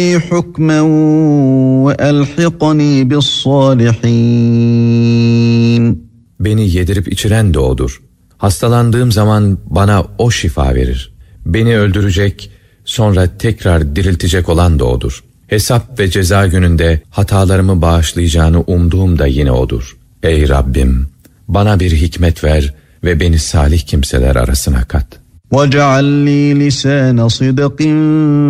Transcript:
حُكْمًا وَأَلْحِقْنِي بِالصَّالِحِينَ. Beni yedirip içiren de O'dur. Hastalandığım zaman bana O şifa verir. Beni öldürecek, sonra tekrar diriltecek olan da O'dur. Hesap ve ceza gününde hatalarımı bağışlayacağını umduğum da yine O'dur. Ey Rabbim, bana bir hikmet ver ve beni salih kimseler arasına kat. وَاجْعَلْ لِي لِسَانَ صِدْقٍ